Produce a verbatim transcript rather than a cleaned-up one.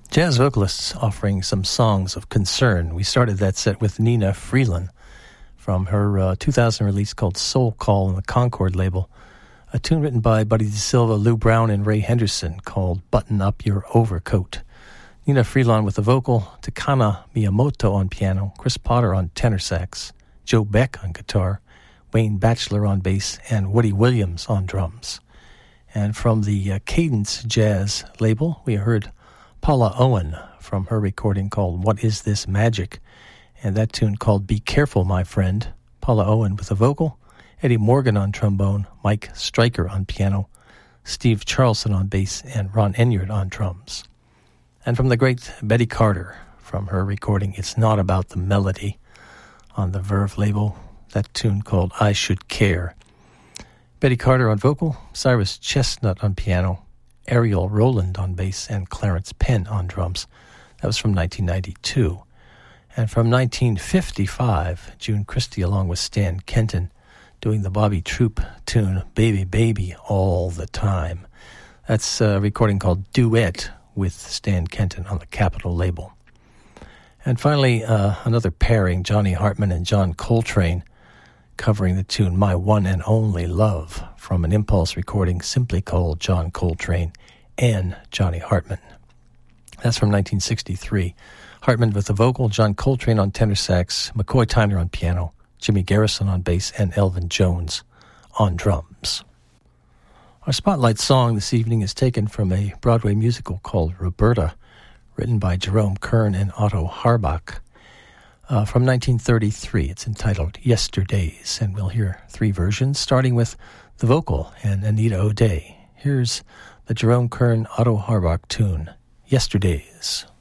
Jazz vocalists offering some songs of concern. We started that set with Nina Freeland from her uh, two thousand release called Soul Call on the Concord label, a tune written by Buddy DeSilva, Lou Brown, and Ray Henderson called Button Up Your Overcoat. Nina Freeland with the vocal, Takana Miyamoto on piano, Chris Potter on tenor sax, Joe Beck on guitar, Wayne Batchelor on bass, and Woody Williams on drums. And from the uh, Cadence Jazz label, we heard Paula Owen from her recording called What Is This Magic? And that tune called Be Careful, My Friend. Paula Owen with the vocal, Eddie Morgan on trombone, Mike Stryker on piano, Steve Charlson on bass, and Ron Enyard on drums. And from the great Betty Carter from her recording It's Not About the Melody on the Verve label, that tune called I Should Care. Betty Carter on vocal, Cyrus Chestnut on piano, Ariel Rowland on bass, and Clarence Penn on drums. That was from nineteen ninety-two. And from nineteen fifty-five, June Christy along with Stan Kenton doing the Bobby Troup tune Baby Baby All the Time. That's a recording called Duet with Stan Kenton on the Capitol label. And finally, uh, another pairing, Johnny Hartman and John Coltrane, covering the tune My One and Only Love from an Impulse recording simply called John Coltrane and Johnny Hartman. That's from nineteen sixty-three. Hartman with the vocal, John Coltrane on tenor sax, McCoy Tyner on piano, Jimmy Garrison on bass, and Elvin Jones on drums. Our spotlight song this evening is taken from a Broadway musical called Roberta, written by Jerome Kern and Otto Harbach. Uh, from nineteen thirty-three. It's entitled Yesterdays, and we'll hear three versions, starting with the vocal and Anita O'Day. Here's the Jerome Kern Otto Harbach tune, Yesterdays.